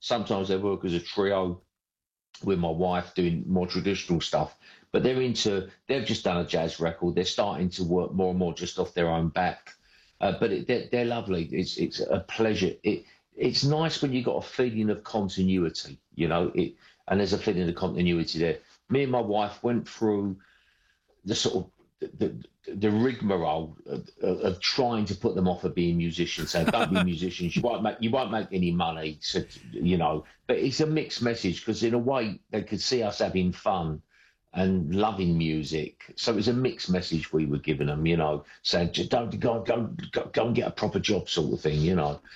Sometimes they work as a trio with my wife doing more traditional stuff. But they've just done a jazz record. They're starting to work more and more just off their own back. They're lovely. It's a pleasure. It's nice when you got a feeling of continuity, and there's a feeling of continuity there. Me and my wife went through the sort of the rigmarole of trying to put them off of being musicians, saying don't be musicians, you won't make any money, so, But it's a mixed message because in a way they could see us having fun and loving music, so it was a mixed message we were giving them, saying just don't go and get a proper job, sort of thing,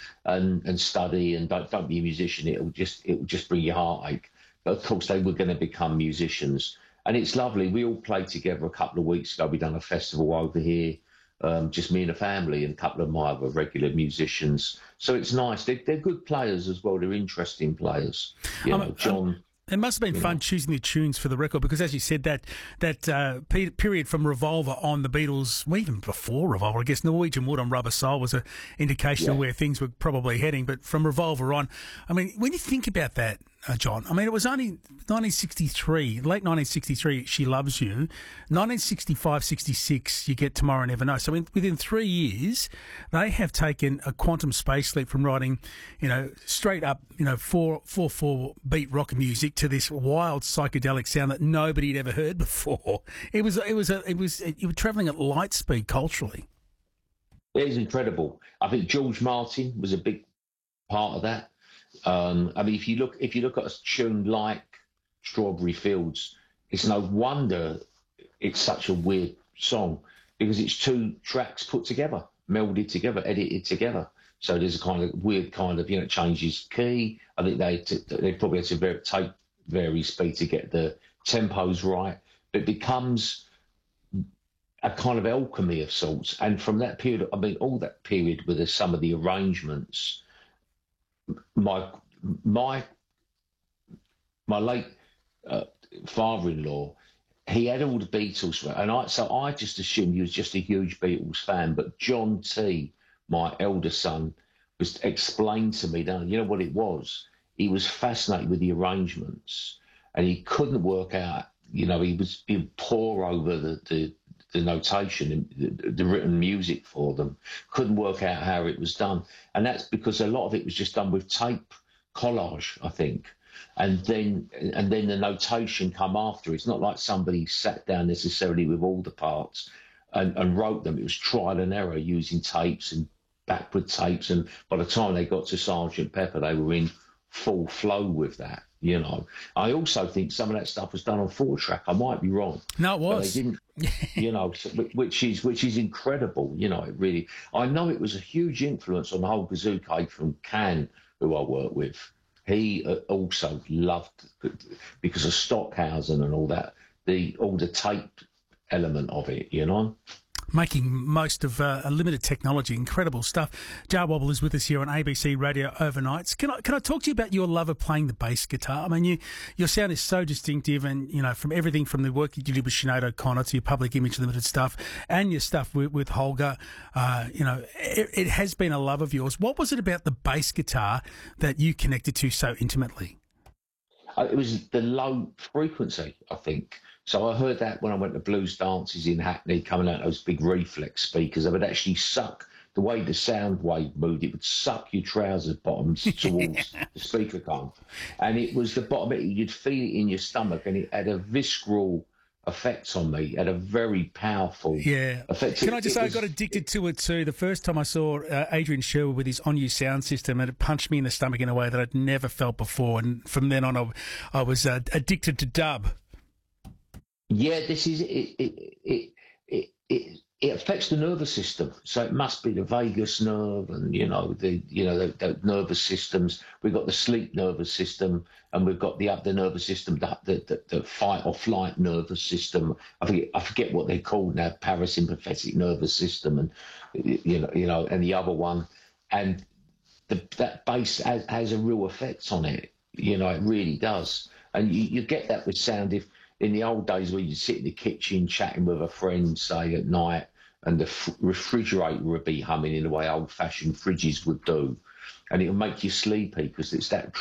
and study and don't be a musician. It'll just bring you heartache. But of course they were going to become musicians. And it's lovely. We all played together a couple of weeks ago. We done a festival over here, just me and the family and a couple of my other regular musicians. So it's nice. They're good players as well. They're interesting players. John. It must have been fun choosing the tunes for the record because, as you said, that period from Revolver on the Beatles, well, even before Revolver, I guess Norwegian Wood on Rubber Soul was an indication of where things were probably heading. But from Revolver on, I mean, when you think about that, John, I mean, it was only 1963, late 1963, She Loves You. 1965, 66, You Get Tomorrow Never Know. So within 3 years, they have taken a quantum space leap from writing, straight up, 4/4 beat rock music to this wild psychedelic sound that nobody had ever heard before. You were travelling at light speed culturally. It is incredible. I think George Martin was a big part of that. I mean, if you look at a tune like Strawberry Fields, it's no wonder it's such a weird song because it's two tracks put together, melded together, edited together. So there's a kind of weird it changes key. I think they probably had to take vary speed to get the tempos right. It becomes a kind of alchemy of sorts. And from that period, I mean, all that period with some of the arrangements, my late father-in-law, he had all the Beatles, and I just assumed he was just a huge Beatles fan. But John T, my elder son, was explained to me, you know what it was? He was fascinated with the arrangements, and he couldn't work out. He was being poor over the notation, the written music for them. Couldn't work out how it was done, and that's because a lot of it was just done with tape collage, I think. And then the notation come after. It's not like somebody sat down necessarily with all the parts and wrote them. It was trial and error using tapes and backward tapes. And by the time they got to Sergeant Pepper, they were in full flow with that. I also think some of that stuff was done on 4-track. I might be wrong. No, it was. But they didn't, which is incredible. It really. I know it was a huge influence on the whole Gazoo from Can, who I work with. He also loved, because of Stockhausen and all that, all the tape element of it, Making most of a limited technology. Incredible stuff. Jah Wobble is with us here on ABC Radio Overnights. Can I talk to you about your love of playing the bass guitar? I mean, your sound is so distinctive, and, from everything from the work you did with Sinead O'Connor to your Public Image Limited stuff and your stuff with Holger, it has been a love of yours. What was it about the bass guitar that you connected to so intimately? It was the low frequency, I think. So I heard that when I went to blues dances in Hackney, coming out those big reflex speakers. They would actually suck, the way the sound wave moved, it would suck your trousers bottoms towards the speaker cone. And it was the bottom, you'd feel it in your stomach, and it had a visceral effect on me, had a very powerful effect. Can I just say I got addicted to it too. The first time I saw Adrian Sherwood with his On You sound system, and it punched me in the stomach in a way that I'd never felt before. And from then on, I was addicted to dub. Yeah, this is it. It affects the nervous system, so it must be the vagus nerve, and the nervous systems. We've got the sleep nervous system, and we've got the nervous system, the fight or flight nervous system. I forget what they're called now, parasympathetic nervous system, and and the other one, and that bass has a real effect on it. It really does, and you get that with sound if. In the old days where you'd sit in the kitchen chatting with a friend, say, at night, and the refrigerator would be humming in the way old-fashioned fridges would do, and it would make you sleepy because it's that